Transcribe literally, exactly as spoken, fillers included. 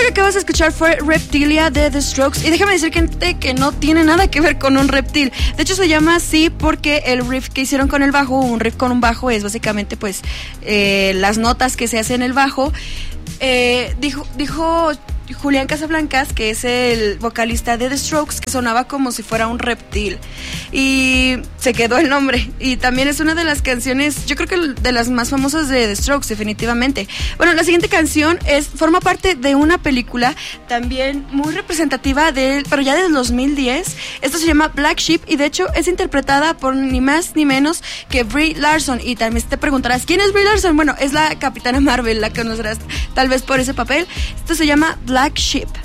que acabas de escuchar fue Reptilia de The Strokes. Y déjame decir que, que no tiene nada que ver con un reptil. De hecho se llama así porque el riff que hicieron con el bajo, un riff con un bajo, es básicamente pues eh, las notas que se hacen en el bajo. Eh, dijo, dijo Julián Casablancas, que es el vocalista de The Strokes, que sonaba como si fuera un reptil. Y se quedó el nombre. Y también es una de las canciones, yo creo que de las más famosas de The Strokes, definitivamente. Bueno, la siguiente canción es forma parte de una película también muy representativa, de, pero ya del dos mil diez. Esto se llama Black Sheep y de hecho es interpretada por ni más ni menos que Brie Larson. Y también te preguntarás, ¿quién es Brie Larson? Bueno, es la Capitana Marvel, la que conocerás tal vez por ese papel. Esto se llama Black Sheep.